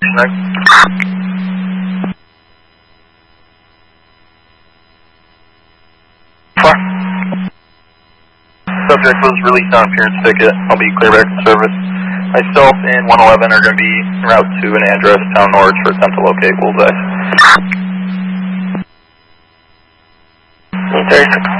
station next. Subject was released on appearance ticket. I'll be clear back to service. Myself and 111 are going to be en route to an address, Town Norwich, for attempt to locate Bullseye.